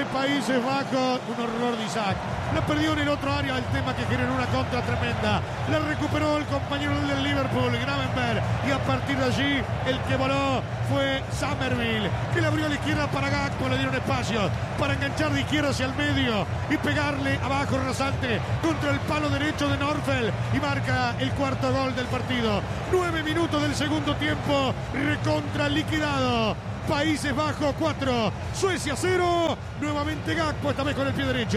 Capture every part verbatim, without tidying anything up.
de Países Bajos. Un horror de Isaac. La perdió en el otro área, el tema que generó una contra tremenda. La recuperó el compañero del Liverpool, Gravenberch. Y a partir de allí, el que voló fue Summerville, que le abrió a la izquierda para Gakpo. Le dieron espacio para enganchar de izquierda hacia el medio y pegarle abajo rasante contra el palo derecho de Norfeld. Y marca el cuarto gol del partido. Nueve minutos del segundo tiempo. Recontra liquidado. Países Bajos cuatro, Suecia cero. Nuevamente Gakpo, esta vez con el pie derecho.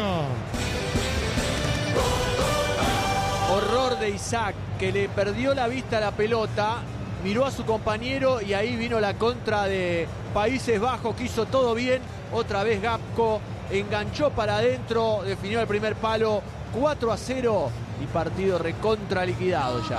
Horror de Isaac, que le perdió la vista a la pelota, miró a su compañero y ahí vino la contra de Países Bajos, que hizo todo bien. Otra vez Gakpo enganchó para adentro, definió el primer palo, cuatro a cero y partido recontra liquidado ya.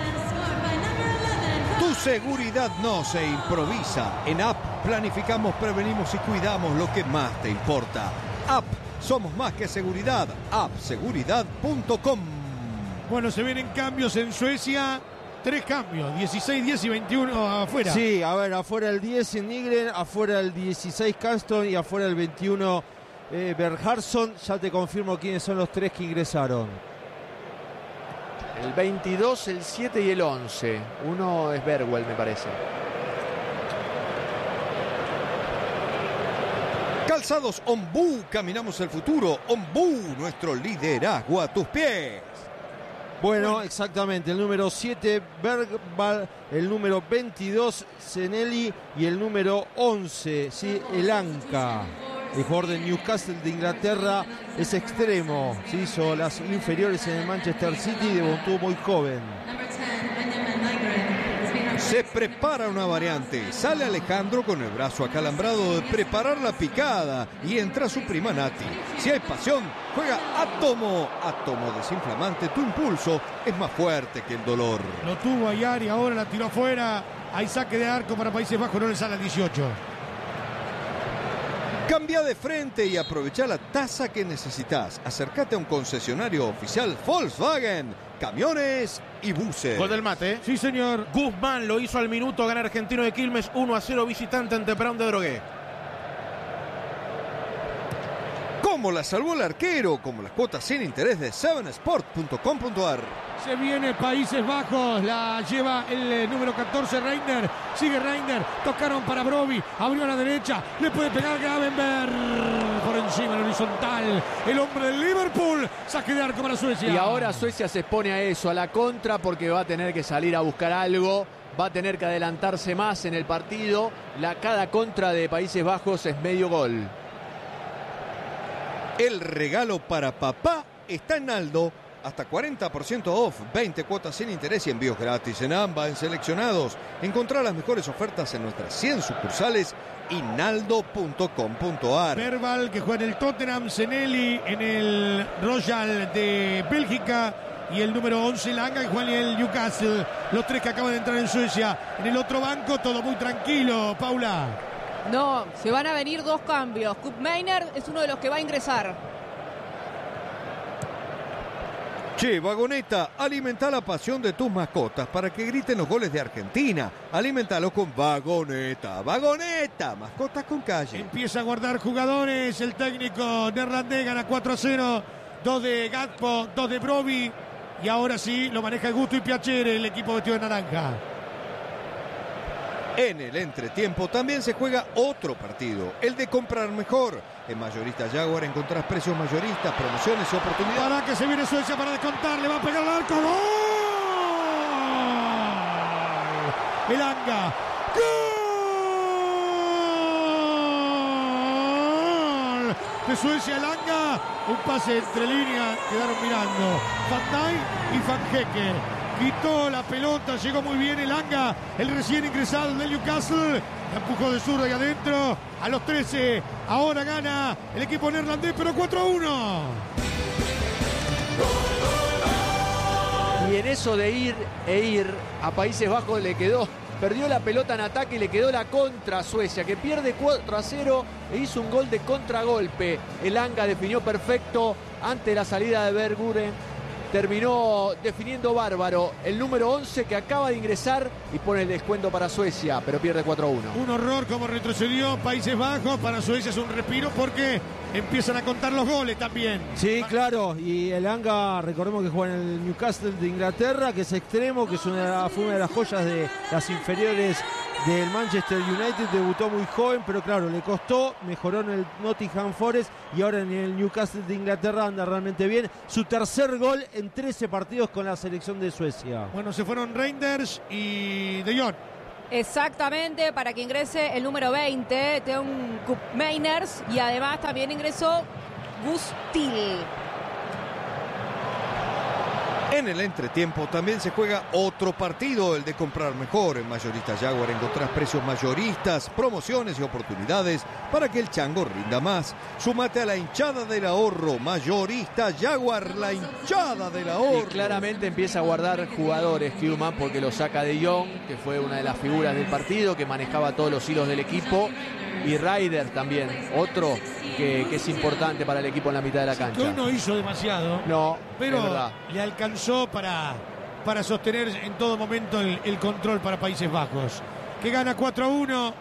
Tu seguridad no se improvisa. En A P planificamos, prevenimos y cuidamos lo que más te importa. A P, somos más que seguridad. A P seguridad punto com. Bueno, se vienen cambios en Suecia. Tres cambios, dieciséis, diez y veintiuno afuera. Sí, a ver, afuera el diez en Nygren, afuera el dieciséis Caston y afuera el veintiuno eh, Bernhardsson. Ya te confirmo quiénes son los tres que ingresaron. El veintidós, el siete y el once. Uno es Bergwell, me parece. Calzados Ombú, caminamos el futuro. Ombú, nuestro liderazgo a tus pies. Bueno, exactamente, el número siete Bergvall, el número veintidós Zenelli y el número once, sí, Elanga. El jugador de Newcastle de Inglaterra es extremo, se hizo las inferiores en el Manchester City y debutó muy joven. Se prepara una variante, sale Alejandro con el brazo acalambrado de preparar la picada y entra su prima Nati. Si hay pasión, juega Átomo. Átomo desinflamante, tu impulso es más fuerte que el dolor. Lo tuvo Ayar y ahora la tiró afuera. Hay saque de arco para Países Bajos, no le sale al dieciocho. Cambia de frente y aprovecha la tasa que necesitas. Acércate a un concesionario oficial Volkswagen, camiones y buses. Gol del mate. Sí, señor. Guzmán lo hizo al minuto, gana Argentino de Quilmes uno a cero visitante ante Brown de Drogué. ¿Cómo la salvó el arquero? Como las cuotas sin interés de seven sport punto com punto a r. Se viene Países Bajos, la lleva el eh, número catorce Reiner, sigue Reiner, tocaron para Broby, abrió a la derecha, le puede pegar Gravenberch por encima, el horizontal, el hombre del Liverpool, saque de arco para Suecia. Y ahora Suecia se expone a eso, a la contra, porque va a tener que salir a buscar algo, va a tener que adelantarse más en el partido. La cada contra de Países Bajos es medio gol. El regalo para papá está en Naldo. Hasta cuarenta por ciento off, veinte cuotas sin interés y envíos gratis en AMBA, en seleccionados. Encontrá las mejores ofertas en nuestras cien sucursales y naldo punto com punto a r. Bergvall, que juega en el Tottenham, Zenelli en el Royal de Bélgica y el número once Elanga, que juega en el Newcastle. Los tres que acaban de entrar en Suecia. En el otro banco todo muy tranquilo, Paula. No, se van a venir dos cambios. Koopmeiners es uno de los que va a ingresar. Che, Vagoneta, alimenta la pasión de tus mascotas para que griten los goles de Argentina. Alimentalo con Vagoneta. Vagoneta, mascotas con calle. Empieza a guardar jugadores el técnico neerlandés, gana cuatro a cero. Dos de Gakpo, dos de Broby. Y ahora sí, lo maneja Gusto y Piacere, el equipo vestido de naranja. En el entretiempo también se juega otro partido, el de comprar mejor. En Mayorista Jaguar encontrás precios mayoristas, promociones y oportunidades. Para que se viene Suecia para descontar, le va a pegar al arco. ¡Gol! Elanga. ¡Gol! De Suecia, Elanga. Un pase entre líneas, quedaron mirando Van Dijk y Van Hecke. Quitó la pelota, llegó muy bien Elanga, el recién ingresado del Newcastle. La empujó de zurda y adentro. A los trece, ahora gana el equipo neerlandés, pero cuatro a uno. Y en eso de ir e ir, a Países Bajos le quedó, perdió la pelota en ataque y le quedó la contra a Suecia, que pierde cuatro a cero e hizo un gol de contragolpe. Elanga definió perfecto ante la salida de Bergwijn. Terminó definiendo bárbaro el número once, que acaba de ingresar y pone el descuento para Suecia, pero pierde cuatro a uno. Un horror como retrocedió Países Bajos. Para Suecia es un respiro porque empiezan a contar los goles también. Sí, claro, y Elanga, recordemos que juega en el Newcastle de Inglaterra, que es extremo, que es una, fue una de las joyas de las inferiores del Manchester United, debutó muy joven, pero claro, le costó, mejoró en el Nottingham Forest y ahora en el Newcastle de Inglaterra anda realmente bien. Su tercer gol en trece partidos con la selección de Suecia. Bueno, se fueron Reinders y De Jong. Exactamente, para que ingrese el número veinte, Teun Koopmeiners, y además también ingresó Guus Til. En el entretiempo también se juega otro partido, el de comprar mejor. En Mayoristas Jaguar encontrás precios mayoristas, promociones y oportunidades para que el chango rinda más. Súmate a la hinchada del ahorro. Mayoristas Jaguar, la hinchada del ahorro. Y claramente empieza a guardar jugadores Koeman, porque lo saca De Jong, que fue una de las figuras del partido, que manejaba todos los hilos del equipo. Y Ryder también, otro que, que es importante para el equipo en la mitad de la cancha. Que hoy no hizo demasiado, No, pero es verdad. le alcanzó para, para sostener en todo momento el, el control para Países Bajos, que gana cuatro a uno,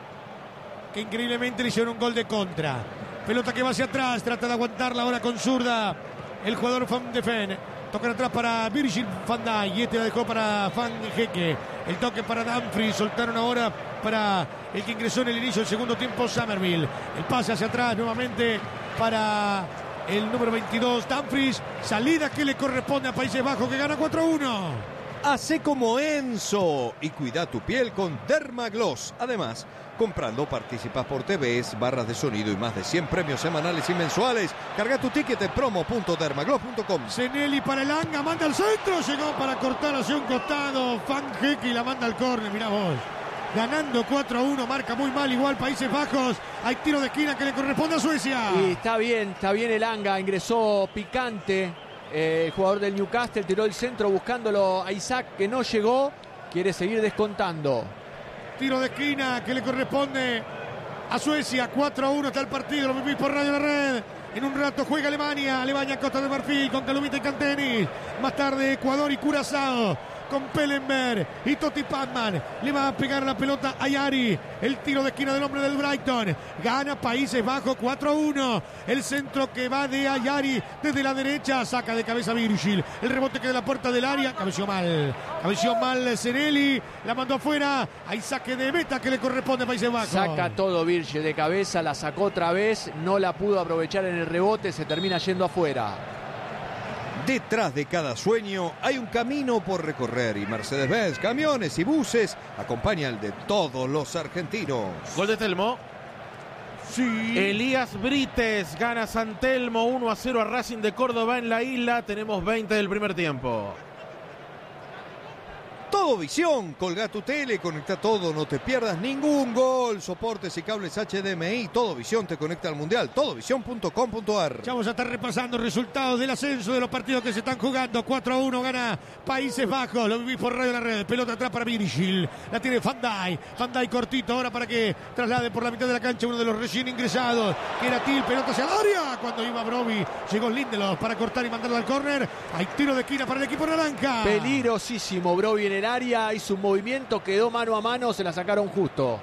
que increíblemente le hicieron un gol de contra. Pelota que va hacia atrás, trata de aguantarla ahora con zurda el jugador Van de Ven. Tocan atrás para Virgil van Dijk y este la dejó para Van Hecke. El toque para Dumfries, soltaron ahora para el que ingresó en el inicio del segundo tiempo, Summerville. El pase hacia atrás nuevamente para el número veintidós, Dumfries. Salida que le corresponde a Países Bajos, que gana cuatro a uno. Hace como Enzo y cuida tu piel con Dermagloss. Además, comprando participas por T Vs, barras de sonido y más de cien premios semanales y mensuales. Carga tu ticket en promo punto dermagloss punto com. Zenelli para Elanga, manda al centro, llegó para cortar hacia un costado. Van Hecke y la manda al córner, mirá vos. Ganando cuatro a uno, marca muy mal igual Países Bajos. Hay tiro de esquina que le corresponde a Suecia. Y está bien, está bien Elanga, ingresó picante. Eh, el jugador del Newcastle tiró el centro buscándolo a Isaac, que no llegó. Quiere seguir descontando. Tiro de esquina que le corresponde a Suecia. cuatro a uno está el partido. Lo vivís por Radio La Red. En un rato juega Alemania. Alemania, Costa de Marfil con Calumita y Cantenis. Más tarde Ecuador y Curazao con Pellenberg y Totti Pacman. Le va a pegar la pelota a Yari. El tiro de esquina del hombre del Brighton. Gana Países Bajos cuatro a uno. El centro que va de Ayari desde la derecha. Saca de cabeza Virgil. El rebote que de la puerta del área. Cabeció mal. Cabeció mal Zenelli. La mandó afuera. Hay saque de meta que le corresponde a Países Bajos. Saca todo Virgil de cabeza. La sacó otra vez. No la pudo aprovechar en el rebote. Se termina yendo afuera. Detrás de cada sueño hay un camino por recorrer y Mercedes-Benz, camiones y buses acompañan de todos los argentinos. Gol de Telmo. Sí. Elías Brites gana San Telmo uno a cero a Racing de Córdoba en la isla. Tenemos veinte del primer tiempo. Todo Visión, colga tu tele, conecta todo, no te pierdas ningún gol. Soportes y cables H D M I, Todo Visión te conecta al Mundial, todo visión punto com punto a r. Ya vamos a estar repasando resultados del ascenso de los partidos que se están jugando. cuatro a uno gana Países Bajos. Lo vivís por Radio La Red. Pelota atrás para Virgil. La tiene Van Dijk. Van Dijk cortito ahora para que traslade por la mitad de la cancha uno de los recién ingresados, que era Til. Pelota hacia el área. Cuando iba Broby, llegó Lindelof para cortar y mandarla al córner. Hay tiro de esquina para el equipo naranja. Peligrosísimo Broby en el área, hizo un movimiento, quedó mano a mano, se la sacaron justo.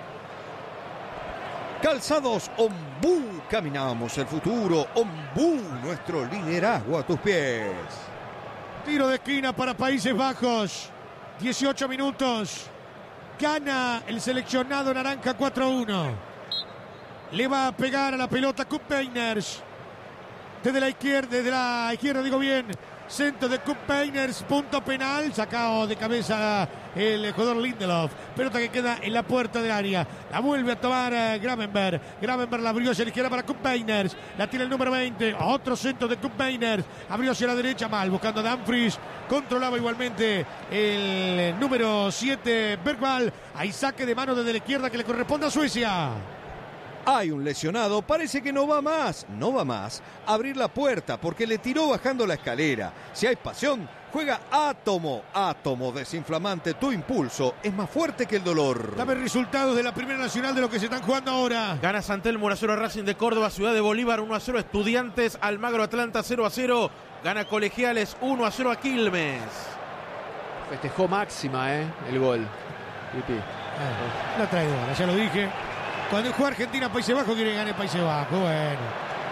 Calzados Ombú, caminamos el futuro. Ombú, nuestro liderazgo a tus pies. Tiro de esquina para Países Bajos. dieciocho minutos. Gana el seleccionado naranja cuatro a uno. Le va a pegar a la pelota Koopmeiners. Desde la izquierda, desde la izquierda digo bien. Centro de Koopmeiners, punto penal, sacado de cabeza el jugador Lindelof. Pelota que queda en la puerta del área. La vuelve a tomar uh, Gravenberg. Gravenberg la abrió hacia la izquierda para Koopmeiners. La tiene el número veinte. Otro centro de Koopmeiners. Abrió hacia la derecha mal, buscando a Dumfries. Controlaba igualmente el número siete, Bergvall. Hay saque de mano desde la izquierda que le corresponde a Suecia. Hay un lesionado, parece que no va más, no va más. Abrir la puerta porque le tiró bajando la escalera. Si hay pasión, juega Átomo. Átomo desinflamante, tu impulso es más fuerte que el dolor. Dame resultados de la Primera Nacional de lo que se están jugando ahora. Gana San Telmo uno a cero a Racing de Córdoba, Ciudad de Bolívar uno a cero Estudiantes, Almagro Atlanta cero a cero. Gana Colegiales uno a cero a Quilmes. Festejó máxima, ¿eh? El gol. Pipi. Ah, la traidora, ya lo dije. Cuando juega Argentina, Países Bajos, quiere ganar Países Bajos. Bueno,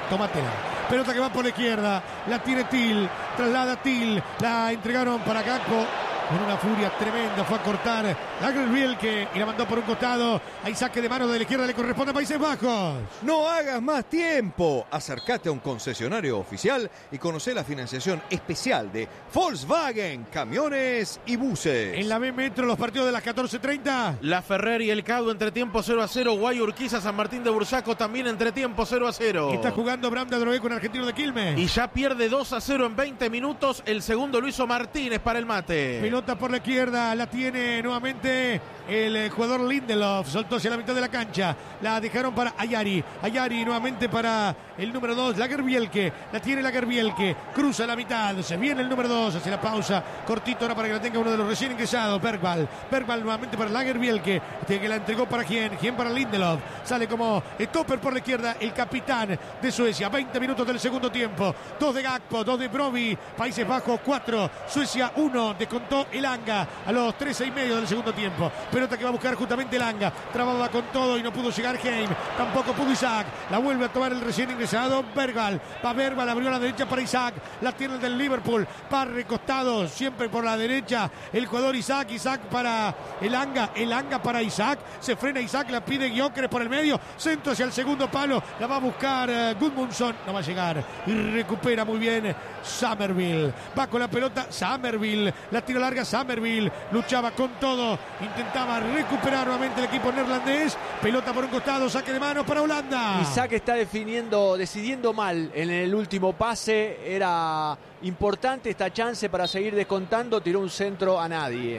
tómatela. Pelota que va por la izquierda, la tiene Til, traslada Til, la entregaron para Gakpo. Con una furia tremenda fue a cortar Lagerbielke y la mandó por un costado. Hay saque de mano de la izquierda, le corresponde a Países Bajos. No hagas más tiempo. Acércate a un concesionario oficial y conoce la financiación especial de Volkswagen, camiones y buses. En la B Metro, los partidos de las catorce treinta. La Ferrer y el Cado entre tiempo cero a cero. Guay Urquiza, San Martín de Bursaco también entre tiempo cero a cero. Está jugando Bram de Adrogué con Argentino de Quilmes. Y ya pierde dos a cero en veinte minutos. El segundo lo hizo Martínez para el mate. Pelota por la izquierda, la tiene nuevamente el jugador Lindelof. Soltó hacia la mitad de la cancha. La dejaron para Ayari. Ayari nuevamente para el número dos, Lagerbielke. La tiene Lagerbielke. Cruza la mitad. Se viene el número dos. Hace la pausa. Cortito ahora para que la tenga uno de los recién ingresados. Bergvall. Bergvall nuevamente para Lagerbielke. Este que la entregó para quién. Quién para Lindelof. Sale como stopper por la izquierda el capitán de Suecia. veinte minutos del segundo tiempo. Dos de Gakpo, dos de Broby. Países Bajos cuatro. Suecia uno. Descontó el Elanga a los trece y medio del segundo tiempo. Pelota que va a buscar justamente Elanga. Trababa con todo y no pudo llegar Heim. Tampoco pudo Isaac. La vuelve a tomar el recién ingresado Bergvall. Va Bergvall, abrió a la derecha para Isaac. La tiene el del Liverpool. Va recostado siempre por la derecha el jugador Isaac. Isaac para Elanga. Elanga para Isaac. Se frena Isaac. La pide Gyökeres por el medio. Centro hacia el segundo palo. La va a buscar uh, Gudmundsson. No va a llegar. Y recupera muy bien Summerville. Va con la pelota Summerville. La tira larga Summerville. Luchaba con todo. Intentaba recuperar nuevamente el equipo neerlandés. Pelota por un costado. Saque de mano para Holanda. Isaac está definiendo, decidiendo mal en el último pase. Era importante esta chance para seguir descontando. Tiró un centro a nadie.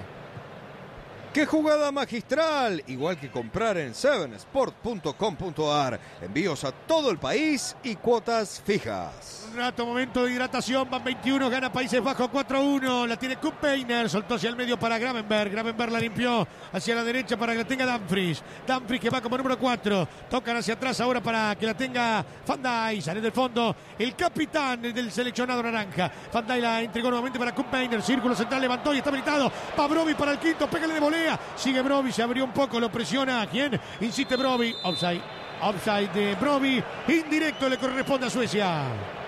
¡Qué jugada magistral! Igual que comprar en seven sport punto com punto a r. Envíos a todo el país y cuotas fijas. Un rato, momento de hidratación. Van veintiuno, gana Países Bajos cuatro a uno. La tiene Kuppmeiner. Soltó hacia el medio para Gravenberg. Gravenberg la limpió hacia la derecha para que la tenga Dumfries. Dumfries que va como número cuatro. Tocan hacia atrás ahora para que la tenga Van Dijk. Sale del fondo el capitán del seleccionado naranja. Van Dijk la entregó nuevamente para Kuppmeiner. Círculo central levantó y está habilitado. Va Broby para el quinto. Pégale de volea. Sigue Broby, se abrió un poco, lo presiona. ¿A quién? Insiste Broby. Offside. Offside de Broby. Indirecto le corresponde a Suecia.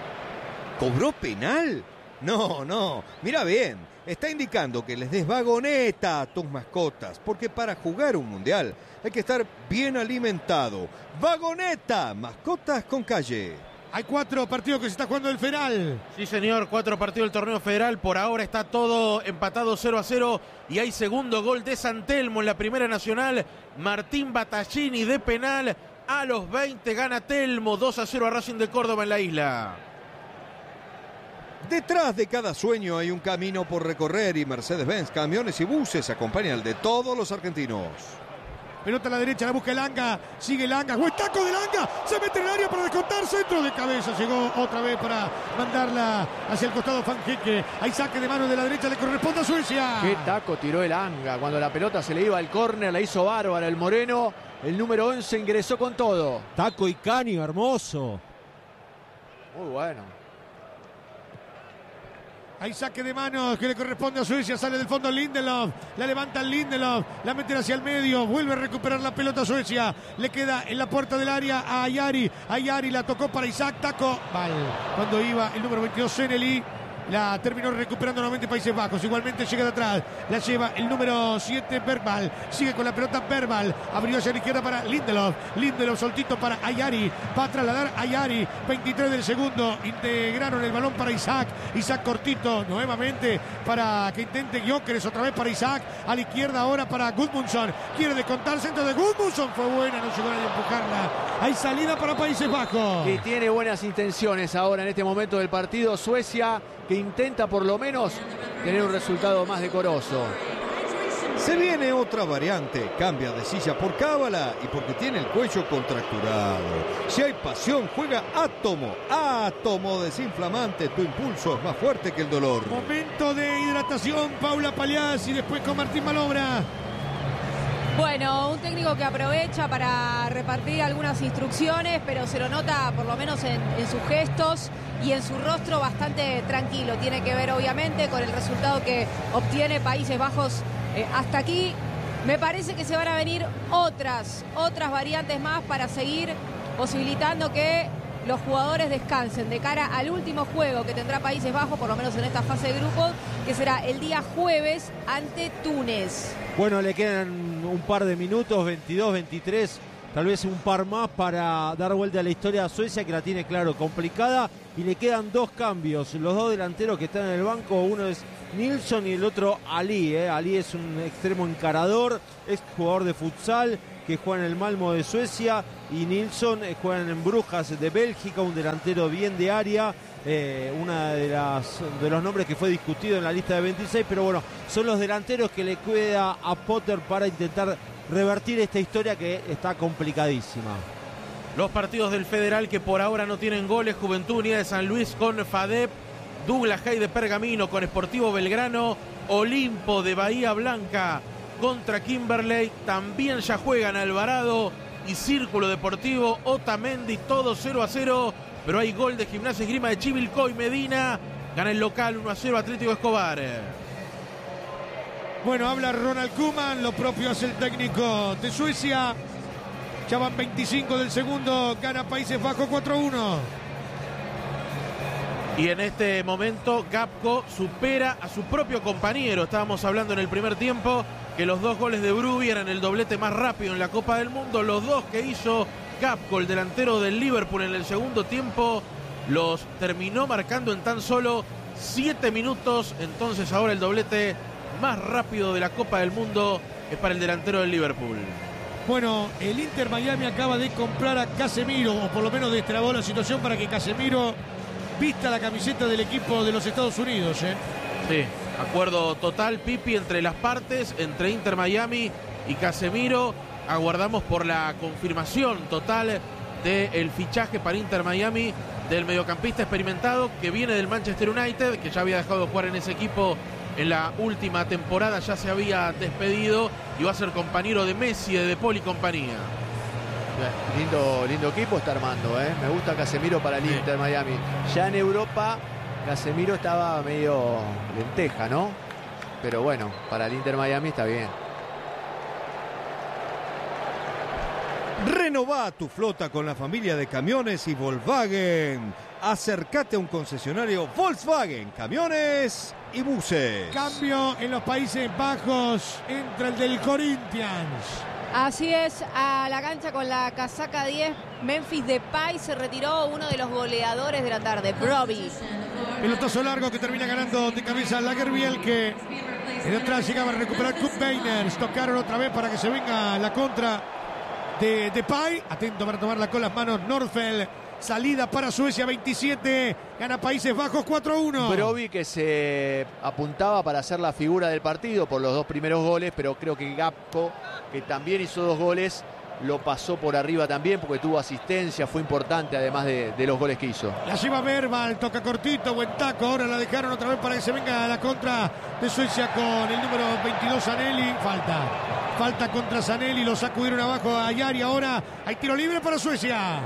¿Cobró penal? No, no. Mira bien. Está indicando que les des vagoneta a tus mascotas. Porque para jugar un mundial hay que estar bien alimentado. Vagoneta. Mascotas con calle. Hay cuatro partidos que se está jugando el Federal. Sí, señor, cuatro partidos del torneo federal. Por ahora está todo empatado cero a cero. Y hay segundo gol de San Telmo en la Primera Nacional. Martín Battaglini de penal. A los veinte gana Telmo. dos a cero a Racing de Córdoba en la isla. Detrás de cada sueño hay un camino por recorrer. Y Mercedes-Benz, camiones y buses acompañan al de todos los argentinos. Pelota a la derecha, la busca Elanga. Sigue Elanga. ¡Buen taco de Elanga! Se mete en el área para descontar. Centro de cabeza. Llegó otra vez para mandarla hacia el costado Fanjeque. Hay saque de mano de la derecha. Le corresponde a Suecia. Qué taco tiró Elanga. Cuando la pelota se le iba al córner, la hizo bárbara el moreno. El número once ingresó con todo. Taco y caño, hermoso. Muy bueno. Hay saque de manos que le corresponde a Suecia. Sale del fondo Lindelof. La levanta Lindelof. La meten hacia el medio. Vuelve a recuperar la pelota a Suecia. Le queda en la puerta del área a Ayari. Ayari la tocó para Isaac. Taco. Mal. Cuando iba el número veintidós, Seneli. La terminó recuperando nuevamente Países Bajos. Igualmente llega de atrás. La lleva el número siete, Bergvall. Sigue con la pelota Bergvall. Abrió hacia la izquierda para Lindelof. Lindelof soltito para Ayari. Va a trasladar Ayari. veintitrés del segundo. Integraron el balón para Isaac. Isaac cortito. Nuevamente para que intente Gyökeres. Otra vez para Isaac. A la izquierda ahora para Gudmundsson. Quiere descontar. Centro de Gudmundsson. Fue buena. No llegó a empujarla. Hay salida para Países Bajos. Y tiene buenas intenciones ahora en este momento del partido. Suecia, que intenta por lo menos tener un resultado más decoroso. Se viene otra variante. Cambia de silla por cábala y porque tiene el cuello contracturado. Si hay pasión, juega Átomo. Átomo desinflamante. Tu impulso es más fuerte que el dolor. Momento de hidratación. Paula Paliás y después con Martín Malobra. Bueno, un técnico que aprovecha para repartir algunas instrucciones, pero se lo nota por lo menos en, en sus gestos y en su rostro bastante tranquilo. Tiene que ver obviamente con el resultado que obtiene Países Bajos eh, hasta aquí. Me parece que se van a venir otras, otras variantes más para seguir posibilitando que los jugadores descansen de cara al último juego que tendrá Países Bajos, por lo menos en esta fase de grupos, que será el día jueves ante Túnez. Bueno, le quedan un par de minutos, veintidós, veintitrés, tal vez un par más para dar vuelta a la historia a Suecia, que la tiene, claro, complicada, y le quedan dos cambios, los dos delanteros que están en el banco, uno es Nilsson y el otro Ali, ¿eh? Ali es un extremo encarador, es jugador de futsal que juega en el Malmo de Suecia, y Nilsson eh, juega en Brujas de Bélgica, un delantero bien de área, eh, una de las de los nombres que fue discutido en la lista de veintiséis, pero bueno, son los delanteros que le queda a Potter para intentar revertir esta historia que está complicadísima. Los partidos del Federal que por ahora no tienen goles: Juventud Unida de San Luis con FADEP, Douglas Haig de Pergamino con Sportivo Belgrano, Olimpo de Bahía Blanca contra Kimberley, también ya juegan Alvarado y Círculo Deportivo Otamendi, todo cero a cero, pero hay gol de Gimnasia y Esgrima de Chivilcoy. Medina gana el local uno a cero Atlético Escobar. Bueno, habla Ronald Koeman, lo propio hace el técnico de Suecia. Ya van veinticinco del segundo, gana Países Bajos cuatro a uno. Y en este momento Gapco supera a su propio compañero. Estábamos hablando en el primer tiempo que los dos goles de Bruby eran el doblete más rápido en la Copa del Mundo. Los dos que hizo Gapco, el delantero del Liverpool, en el segundo tiempo, los terminó marcando en tan solo siete minutos. Entonces ahora el doblete más rápido de la Copa del Mundo es para el delantero del Liverpool. Bueno, el Inter Miami acaba de comprar a Casemiro, o por lo menos destrabó la situación para que Casemiro vista la camiseta del equipo de los Estados Unidos, ¿eh? Sí, acuerdo total, Pipi, entre las partes, entre Inter Miami y Casemiro. Aguardamos por la confirmación total del fichaje para Inter Miami del mediocampista experimentado que viene del Manchester United, que ya había dejado de jugar en ese equipo en la última temporada, ya se había despedido y va a ser compañero de Messi, de De Paul y compañía. Lindo, lindo equipo está armando, ¿eh? Me gusta Casemiro para el sí. Inter Miami. Ya en Europa Casemiro estaba medio lenteja, ¿no? Pero bueno, para el Inter Miami está bien. Renová tu flota con la familia de camiones y Volkswagen. Acércate a un concesionario Volkswagen, camiones y buses. Cambio en los Países Bajos, entra el del Corinthians. Así es, a la cancha con la casaca diez, Memphis Depay, se retiró uno de los goleadores de la tarde, Broby. Pelotazo largo que termina ganando de cabeza Lagerbiel, que en atrás llegaba a recuperar Kurt Beiners. Tocaron otra vez para que se venga la contra de Depay. Atento para tomarla con las manos Nordfeld. Salida para Suecia, veintisiete, gana Países Bajos cuatro a uno. Broby, que se apuntaba para ser la figura del partido por los dos primeros goles, pero creo que Gapco, que también hizo dos goles, lo pasó por arriba también porque tuvo asistencia, fue importante además de, de los goles que hizo. La lleva Verbal, toca cortito, buen taco, ahora la dejaron otra vez para que se venga a la contra de Suecia con el número veintidós, Zanelli. Falta, falta contra Zanelli, lo sacudieron abajo a Yari, ahora hay tiro libre para Suecia.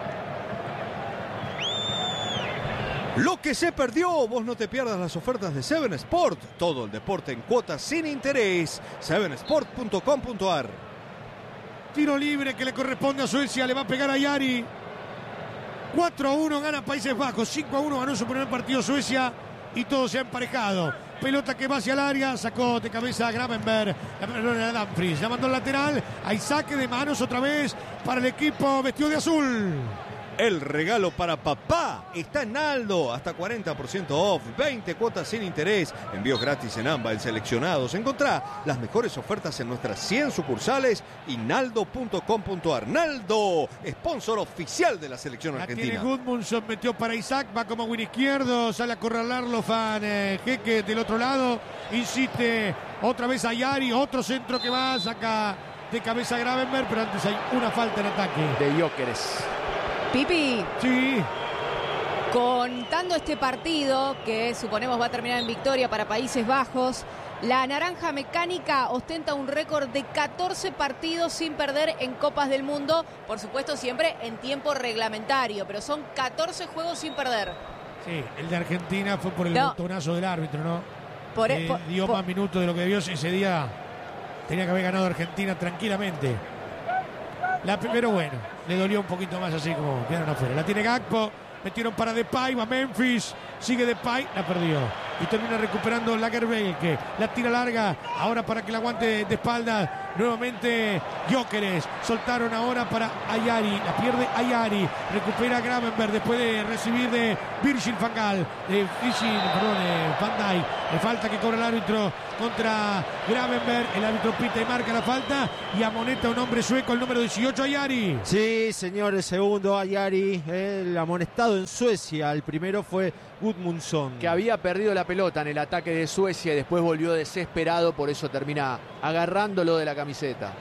Lo que se perdió, vos no te pierdas las ofertas de Seven Sport. Todo el deporte en cuotas sin interés. seven sport punto com punto a r. Tiro libre que le corresponde a Suecia, le va a pegar a Yari. cuatro a uno gana Países Bajos, cinco a uno ganó su primer partido Suecia y todo se ha emparejado. Pelota que va hacia el área, sacó de cabeza a Gravenberg, la a Dumfries, la mandó al lateral, hay saque de manos otra vez para el equipo vestido de azul. El regalo para papá está en Naldo, hasta cuarenta por ciento off, veinte cuotas sin interés, envíos gratis en ambas seleccionados. Encontrá las mejores ofertas en nuestras cien sucursales y naldo punto com punto a r. Naldo, sponsor oficial de la selección la argentina. Tiene Gudmundsson, metió para Isaac, va como win izquierdo, sale a acorralarlo Fan eh, Jeque del otro lado, insiste otra vez a Yari, otro centro que va, saca de cabeza a Gravenberg, pero antes hay una falta en ataque. De Jóqueres. Pipi, sí. Contando este partido, que suponemos va a terminar en victoria para Países Bajos, la Naranja Mecánica ostenta un récord de catorce partidos sin perder en Copas del Mundo, por supuesto siempre en tiempo reglamentario, pero son catorce juegos sin perder. Sí, el de Argentina fue por el no. botonazo del árbitro, ¿no? Por, eh, por, dio por, más minutos de lo que debió ese día. Tenía que haber ganado Argentina tranquilamente. La, pero bueno, le dolió un poquito más así como quedaron afuera. La tiene Gakpo, metieron para Depay, va Memphis, sigue Depay, la perdió. Y termina recuperando Lagerbielke, que la tira larga, ahora para que la aguante de espalda. Nuevamente Gyökeres, soltaron ahora para Ayari, la pierde Ayari, recupera Gravenberg después de recibir de Virgil van Gaal, de Virgil, perdón, eh, Van Dijk. Le falta que cobra el árbitro contra Gravenberg, el árbitro pita y marca la falta y amonesta un hombre sueco, el número dieciocho, Ayari. Sí, señor, el segundo Ayari, el amonestado en Suecia. El primero fue Gudmundsson, que había perdido la pelota en el ataque de Suecia y después volvió desesperado, por eso termina agarrándolo de la camiseta.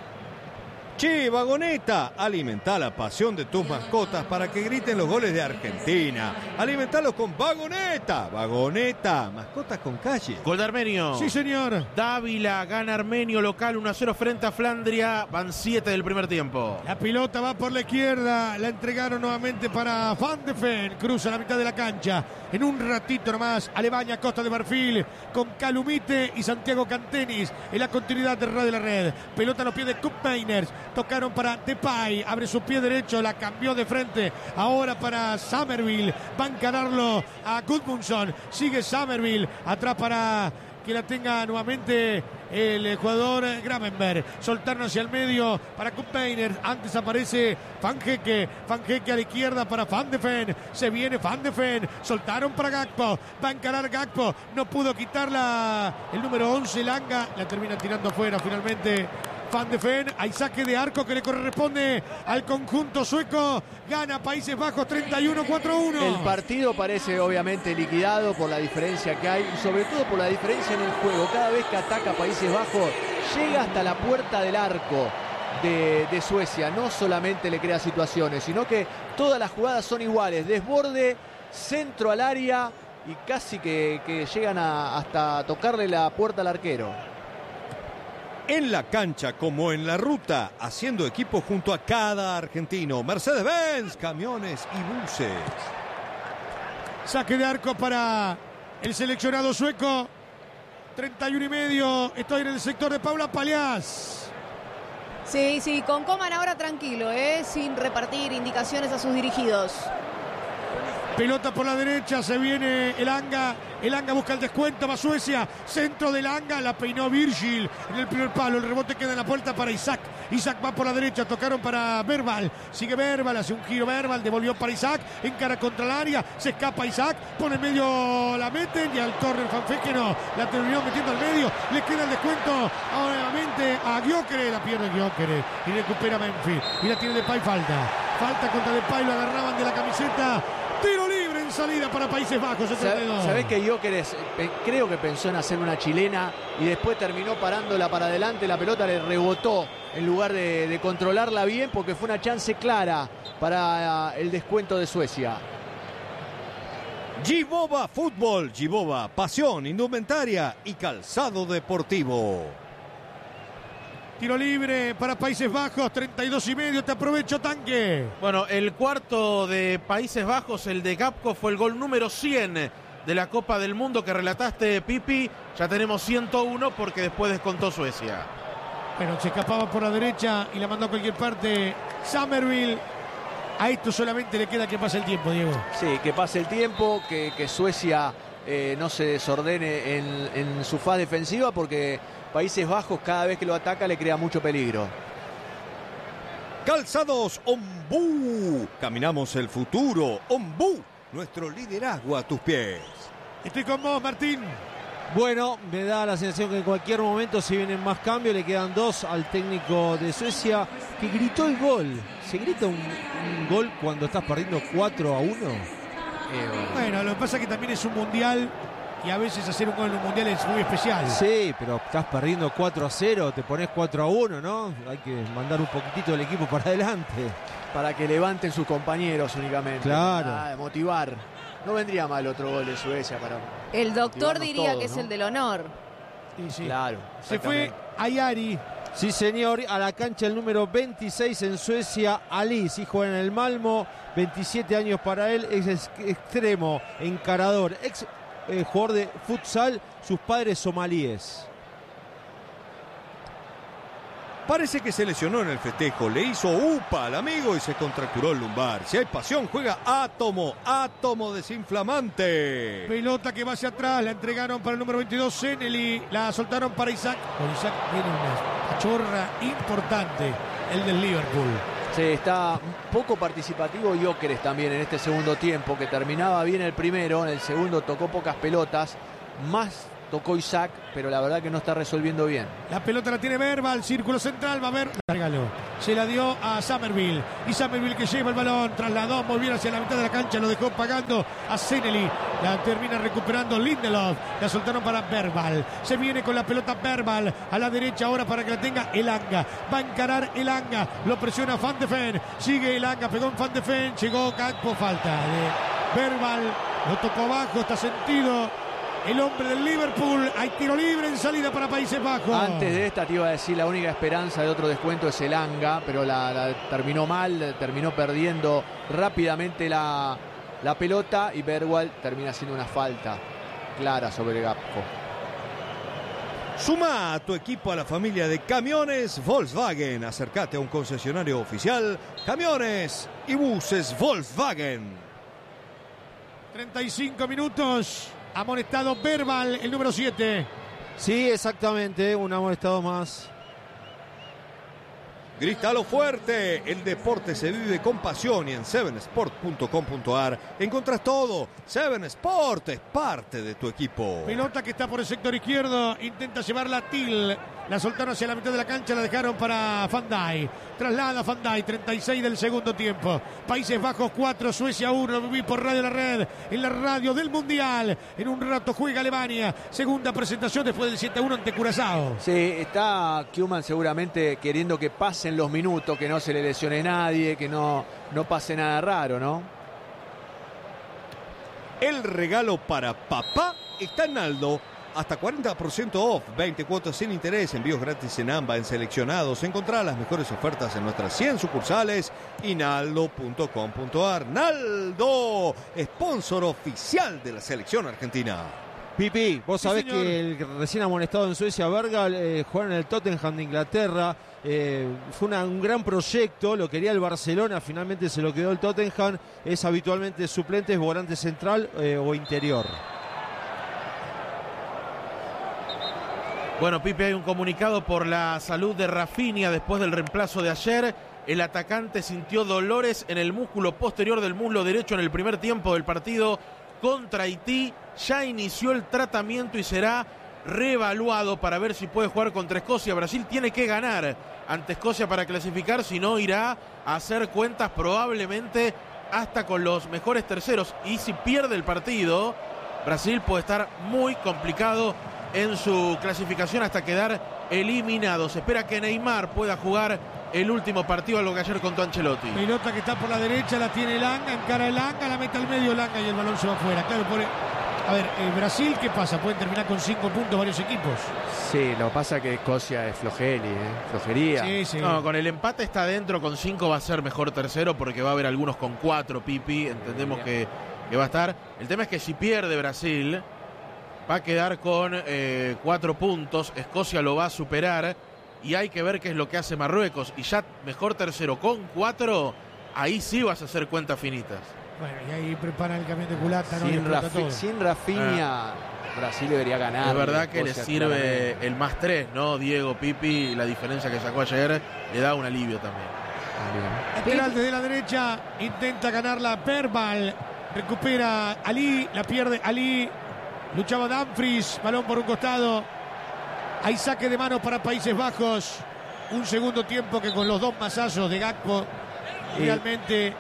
Che, Vagoneta, alimenta la pasión de tus mascotas para que griten los goles de Argentina. Alimentalos con Vagoneta. Vagoneta, mascotas con calle. Gol de Armenio. Sí, señor. Dávila gana Armenio local uno a cero frente a Flandria. Van siete del primer tiempo. La pelota va por la izquierda. La entregaron nuevamente para Van de Ven. Cruza la mitad de la cancha. En un ratito nomás, Alemania, Costa de Marfil, con Calumite y Santiago Cantenis en la continuidad de red de la red. Pelota a los pies de Kup Meiners. Tocaron para Depay, abre su pie derecho, la cambió de frente. Ahora para Summerville, va a encararlo a Gudmundsson. Sigue Summerville, atrás para que la tenga nuevamente el jugador Gravenberg. Soltaron hacia el medio para Kup Meiners. Antes aparece Van Hecke. Van Hecke a la izquierda para Van de Ven. Se viene Van de Ven. Soltaron para Gakpo. Va a encarar Gakpo. No pudo quitarla el número once, Langa. La termina tirando afuera finalmente Van de Ven. Hay saque de arco que le corresponde al conjunto sueco. Gana Países Bajos treinta y uno cuatro a uno. El partido parece obviamente liquidado por la diferencia que hay y sobre todo por la diferencia en el juego. Cada vez que ataca Países Bajos llega hasta la puerta del arco de, de Suecia. No solamente le crea situaciones, sino que todas las jugadas son iguales. Desborde, centro al área y casi que, que llegan a, hasta tocarle la puerta al arquero. En la cancha como en la ruta, haciendo equipo junto a cada argentino. Mercedes-Benz, camiones y buses. Saque de arco para el seleccionado sueco. treinta y uno y medio. Estoy en el sector de Paula Paliás. Sí, sí, con Coman ahora tranquilo, ¿eh? Sin repartir indicaciones a sus dirigidos. Pelota por la derecha, se viene el Anga. El Anga busca el descuento, va Suecia. Centro del Anga, la peinó Virgil en el primer palo. El rebote queda en la puerta para Isaac. Isaac va por la derecha, tocaron para Verbal. Sigue Verbal, hace un giro Verbal, devolvió para Isaac. Encara contra el área, se escapa Isaac. Pone en medio, la meten y al córner Fanfeque no. La terminó metiendo al medio. Le queda el descuento ahora nuevamente a Gyökeres. La pierde Gyökeres y recupera Memphis. Y la tiene Depay, falta. Falta contra Depay, lo agarraban de la camiseta. Tiro libre en salida para Países Bajos. ¿Sabés que Gyökeres creo que pensó en hacer una chilena y después terminó parándola para adelante? La pelota le rebotó en lugar de, de controlarla bien porque fue una chance clara para el descuento de Suecia. Gibova Fútbol, Gibova, pasión, indumentaria y calzado deportivo. Tiro libre para Países Bajos, treinta y dos y medio, te aprovecho, Tanque. Bueno, el cuarto de Países Bajos, el de Gakpo, fue el gol número cien de la Copa del Mundo que relataste, Pipi. Ya tenemos ciento uno porque después descontó Suecia. Bueno, se escapaba por la derecha y la mandó a cualquier parte Summerville. A esto solamente le queda que pase el tiempo, Diego. Sí, que pase el tiempo, que, que Suecia eh, no se desordene en, en su fase defensiva porque Países Bajos cada vez que lo ataca le crea mucho peligro. Calzados Ombú. Caminamos el futuro. Ombú. Nuestro liderazgo a tus pies. Estoy con vos, Martín. Bueno, me da la sensación que en cualquier momento se vienen más cambios. Le quedan dos al técnico de Suecia que gritó el gol. ¿Se grita un, un gol cuando estás perdiendo cuatro a uno? Eh, bueno. Bueno, lo que pasa es que también es un mundial y a veces hacer un gol en un mundial es muy especial. Sí, pero estás perdiendo cuatro a cero, te pones cuatro a uno, ¿no? Hay que mandar un poquitito del equipo para adelante. Para que levanten sus compañeros únicamente. Claro. Para motivar. No vendría mal otro gol de Suecia para... El doctor motivarnos diría todos, que es ¿no? el del honor. Sí, sí. Claro. Se fue Ayari. Sí, señor, a la cancha el número veintiséis en Suecia, Ali, sí juega en el Malmo, veintisiete años para él, es extremo, encarador, ex eh, jugador de futsal, sus padres somalíes. Parece que se lesionó en el festejo, le hizo upa al amigo y se contracturó el lumbar. Si hay pasión, juega Átomo, Átomo desinflamante. Pelota que va hacia atrás, la entregaron para el número veintidós, Zeneli, la soltaron para Isaac. Con Isaac viene una pachorra importante, el del Liverpool. Sí, está poco participativo Gyökeres también en este segundo tiempo, que terminaba bien el primero, en el segundo tocó pocas pelotas, más tocó Isaac, pero la verdad que no está resolviendo bien. La pelota la tiene Verbal, círculo central, va a ver, regaló. Se la dio a Summerville, y Summerville que lleva el balón, trasladó muy bien hacia la mitad de la cancha, lo dejó pagando a Zeneli, la termina recuperando Lindelof, la soltaron para Verbal, se viene con la pelota Verbal, a la derecha ahora para que la tenga Elanga, va a encarar Elanga, lo presiona Van de Ven, sigue Elanga, pegó en Van de Ven, llegó Gakpo, falta de Verbal, lo tocó abajo, está sentido. El hombre del Liverpool, hay tiro libre en salida para Países Bajos. Antes de esta te iba a decir, la única esperanza de otro descuento es Elanga, pero la, la terminó mal, terminó perdiendo rápidamente la, la pelota y Bergwall termina haciendo una falta clara sobre Gakpo. Suma a tu equipo a la familia de camiones Volkswagen. Acércate a un concesionario oficial, camiones y buses Volkswagen. treinta y cinco minutos. Amonestado Verbal, el número siete. Sí, exactamente, un amonestado más. Grítalo fuerte, el deporte se vive con pasión y en seven sport punto com punto a r encontrás todo. Seven Sport es parte de tu equipo. Pelota que está por el sector izquierdo, intenta llevarla a Til. La soltaron hacia la mitad de la cancha, la dejaron para Van Dijk. Traslada Van Dijk, treinta y seis del segundo tiempo. Países Bajos cuatro, Suecia uno. Lo viví por Radio La Red, en la radio del Mundial. En un rato juega Alemania. Segunda presentación después del siete a uno ante Curazao. Sí, está Koeman seguramente queriendo que pasen los minutos, que no se le lesione nadie, que no, no pase nada raro, ¿no? El regalo para papá está en Naldo. Hasta cuarenta por ciento off, veinte cuotas sin interés, envíos gratis en AMBA en seleccionados. Encontrá las mejores ofertas en nuestras cien sucursales y naldo punto com punto a r. Naldo, sponsor oficial de la selección argentina. Pipi, vos Sí, sabés señor. que el recién amonestado en Suecia, Bergwall, eh, juega en el Tottenham de Inglaterra. Eh, fue una, un gran proyecto, lo quería el Barcelona, finalmente se lo quedó el Tottenham. Es habitualmente suplente, es volante central eh, o interior. Bueno, Pipe, hay un comunicado por la salud de Rafinha después del reemplazo de ayer. El atacante sintió dolores en el músculo posterior del muslo derecho en el primer tiempo del partido contra Haití. Ya inició el tratamiento y será reevaluado para ver si puede jugar contra Escocia. Brasil tiene que ganar ante Escocia para clasificar, si no irá a hacer cuentas probablemente hasta con los mejores terceros. Y si pierde el partido, Brasil puede estar muy complicado en su clasificación hasta quedar eliminado. Se espera que Neymar pueda jugar el último partido, algo que ayer contó Ancelotti. Pelota que está por la derecha, la tiene Elanga, encara Elanga, la mete al medio Elanga y el balón se va afuera. Claro, por... A ver, eh, Brasil, ¿qué pasa? Pueden terminar con cinco puntos varios equipos. Sí, lo que pasa es que Escocia es flojeli, ¿eh? Flojería. Sí, sí. No, con el empate está dentro, con cinco va a ser mejor tercero porque va a haber algunos con cuatro, Pipi, entendemos que, que va a estar. El tema es que si pierde Brasil, va a quedar con eh, cuatro puntos, Escocia lo va a superar y hay que ver qué es lo que hace Marruecos. Y ya mejor tercero con cuatro, ahí sí vas a hacer cuentas finitas. Bueno, y ahí preparan el camión de culata, ¿no? Y Sin, explota Rafi- todo. sin Rafinha, Brasil debería ganar. Es verdad que le Escocia sirve claramente. el más tres, ¿no? Diego, Pipi, la diferencia que sacó ayer le da un alivio también. También. Lateral desde la derecha, intenta ganarla Verbal, recupera Ali, la pierde Ali, luchaba Dumfries, balón por un costado, hay saque de mano para Países Bajos, un segundo tiempo que con los dos masazos de Gakpo Y- realmente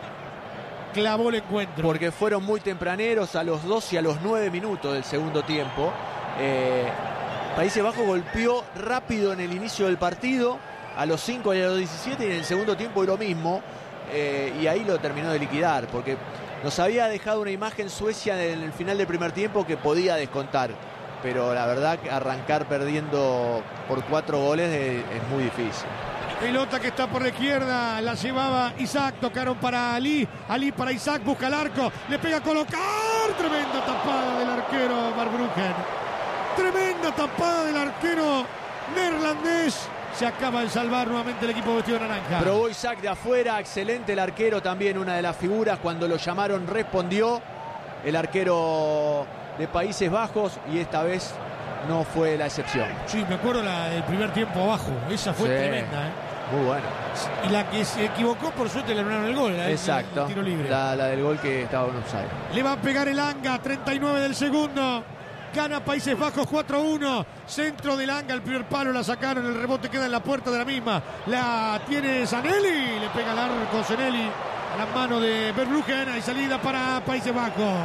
clavó el encuentro. Porque fueron muy tempraneros, a los dos y a los nueve minutos del segundo tiempo. Eh, Países Bajos golpeó rápido en el inicio del partido, a los cinco y a los diecisiete, y en el segundo tiempo lo mismo, eh, y ahí lo terminó de liquidar, porque nos había dejado una imagen Suecia en el final del primer tiempo que podía descontar, pero la verdad que arrancar perdiendo por cuatro goles es, es muy difícil. Pelota que está por la izquierda, la llevaba Isaac, tocaron para Ali, Ali para Isaac, busca el arco, le pega a colocar, tremenda tapada del arquero Marbruggen, tremenda tapada del arquero neerlandés, se acaba de salvar nuevamente el equipo vestido de naranja. Probó Isaac de afuera, excelente el arquero también, una de las figuras. Cuando lo llamaron respondió el arquero de Países Bajos y esta vez no fue la excepción. Sí, me acuerdo la del primer tiempo abajo, esa fue Sí. tremenda, ¿eh? Muy bueno. Y la que se equivocó, por suerte, le anularon el gol. ¿eh? Exacto. El tiro libre. La, la del gol que estaba en offside. Le va a pegar el Anga, treinta y nueve del segundo. Gana Países Bajos cuatro a uno. Centro del Anga, el primer palo la sacaron. El rebote queda en la puerta de la misma. La tiene Zanelli. Le pega el arco Zanelli a la mano de Verbruggen. Hay salida para Países Bajos.